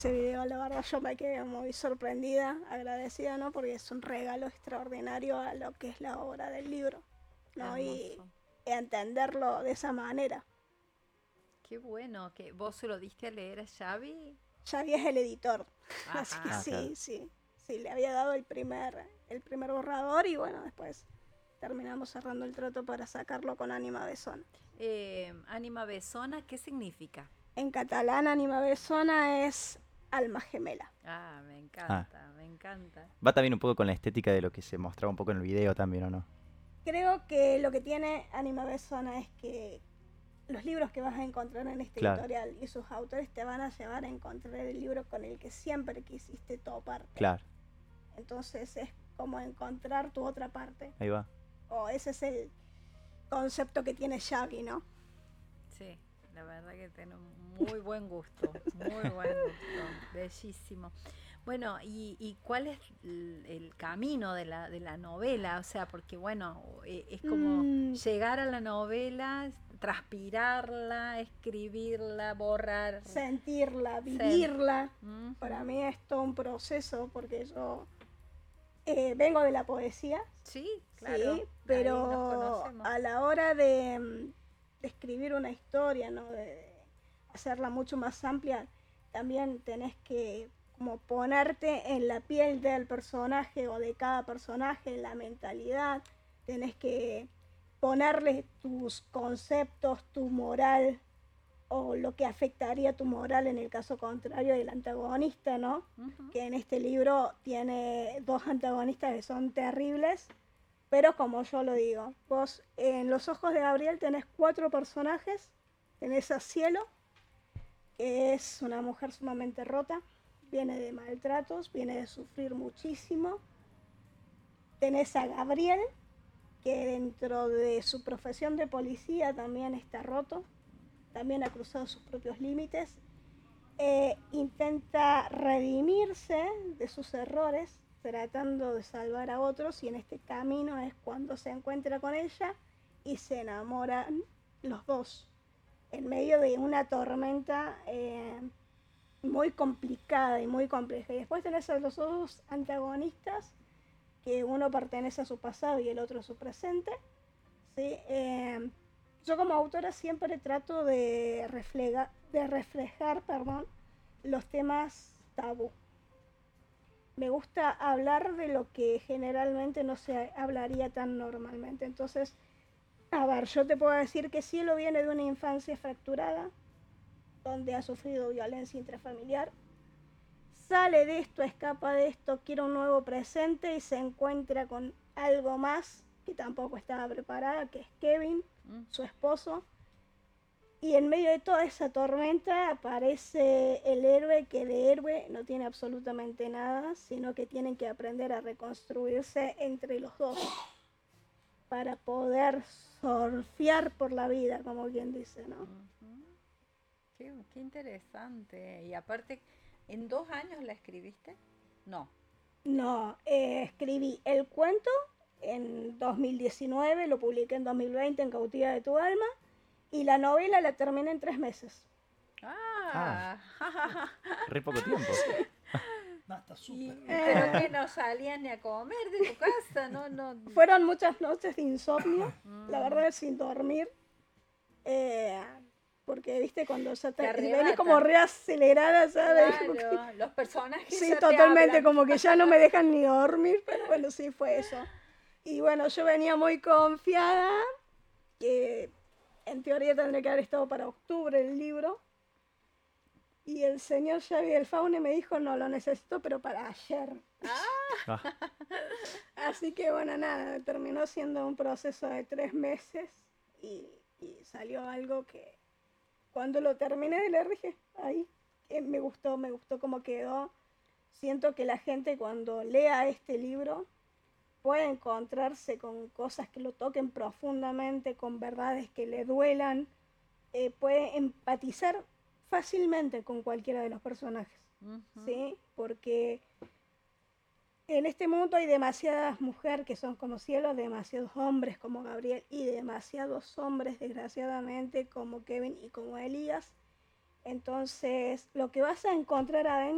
ese video, la verdad yo me quedé muy sorprendida, agradecida, ¿no? Porque es un regalo extraordinario a lo que es la obra del libro, ¿no? Y Hermoso. entenderlo de esa manera. Qué bueno que vos se lo diste a leer a Xavi. Xavi es el editor, así que Ajá. Ah, claro. sí, le había dado el primer borrador y bueno, después terminamos cerrando el trato para sacarlo con Ánima Besona. Ánima Besona, ¿qué significa? En catalán, Ánima Besona es alma gemela. Ah, me Ah, encanta, me encanta. va también un poco con la estética de lo que se mostraba un poco en el video también, ¿o no? Creo que lo que tiene Ánima Besona es que los libros que vas a encontrar en este Claro, editorial y sus autores te van a llevar a encontrar el libro con el que siempre quisiste toparte. claro. Entonces es como encontrar tu otra parte. Ahí va. O ese es el concepto que tiene Xavi, ¿no? Sí, la verdad que tiene un muy buen gusto, muy buen gusto, bellísimo. Bueno, ¿y cuál es el camino de la novela? O sea, porque bueno, es como Mm, llegar a la novela, transpirarla, escribirla, borrar. sentirla, Sen- vivirla, para Ujú. mí es todo un proceso porque yo vengo de la poesía, Sí, claro, sí, ahí nos pero conocemos. a la hora de escribir una historia, ¿no? De hacerla mucho más amplia, también tenés que como ponerte en la piel del personaje o de cada personaje, en la mentalidad, tenés que ponerle tus conceptos, tu moral o lo que afectaría tu moral en el caso contrario del antagonista, ¿no? Ujú. Que en este libro tiene dos antagonistas que son terribles, pero como yo lo digo, vos en los ojos de Gabriel tenés 4 personajes. Tenés a Cielo, que es una mujer sumamente rota, viene de maltratos, viene de sufrir muchísimo. Tenés a Gabriel, que dentro de su profesión de policía también está roto, también ha cruzado sus propios límites. Intenta redimirse de sus errores tratando de salvar a otros y en este camino es cuando se encuentra con ella y se enamoran los dos en medio de una tormenta muy complicada y muy compleja. Y después tenés a los dos antagonistas, que uno pertenece a su pasado y el otro a su presente. ¿Sí? Yo como autora siempre trato de reflejar los temas tabú. Me gusta hablar de lo que generalmente no se hablaría tan normalmente. Entonces, a ver, yo te puedo decir que Cielo viene de una infancia fracturada, donde ha sufrido violencia intrafamiliar. Sale de esto, escapa de esto, quiere un nuevo presente y se encuentra con algo más que tampoco estaba preparada, que es Kevin, Mm. su esposo. Y en medio de toda esa tormenta aparece el héroe que de héroe no tiene absolutamente nada, sino que tienen que aprender a reconstruirse entre los dos para poder surfear por la vida, como quien dice, ¿no? Ujú. Qué interesante. Y aparte, ¿en 2 años la escribiste? No. No, escribí el cuento en 2019, lo publiqué en 2020 en Cautiva de tu alma y la novela la terminé en 3 meses. Ah, Ah, re poco tiempo. No, está súper. pero Eh, que no salías ni a comer de tu casa, no, no. Fueron muchas noches de insomnio, la Mm, verdad sin dormir, eh, porque viste cuando ya te venís como arrebata. reacelerada, ¿sabes? Claro, los personajes Sí, ya te totalmente, hablan. como que ya no me dejan ni dormir, pero bueno, sí fue eso. Y bueno, yo venía muy confiada, que en teoría tendría que haber estado para octubre el libro, y el señor Xavi del Faune me dijo, no, lo necesito, pero para ayer. Ah, Ah, Así que bueno, nada, terminó siendo un proceso de 3 meses y salió algo que cuando lo terminé de leer dije, ay, me gustó cómo quedó. Siento que la gente cuando lea este libro puede encontrarse con cosas que lo toquen profundamente, con verdades que le duelan, puede empatizar fácilmente con cualquiera de los personajes, ujú. ¿sí? Porque en este mundo hay demasiadas mujeres que son como Cielo, demasiados hombres como Gabriel y demasiados hombres, desgraciadamente, como Kevin y como Elías. Entonces, lo que vas a encontrar adentro